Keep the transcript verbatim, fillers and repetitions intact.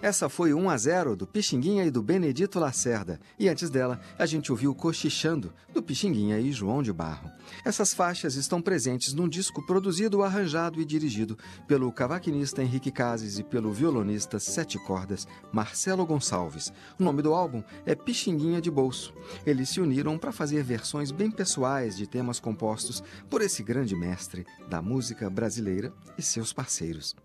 Essa foi o um a zero do Pixinguinha e do Benedito Lacerda. E antes dela, a gente ouviu Cochichando, do Pixinguinha e João de Barro. Essas faixas estão presentes num disco produzido, arranjado e dirigido pelo cavaquinista Henrique Cases e pelo violonista sete cordas Marcelo Gonçalves. O nome do álbum é Pixinguinha de Bolso. Eles se uniram para fazer versões bem pessoais de temas compostos por esse grande mestre da música brasileira e seus parceiros.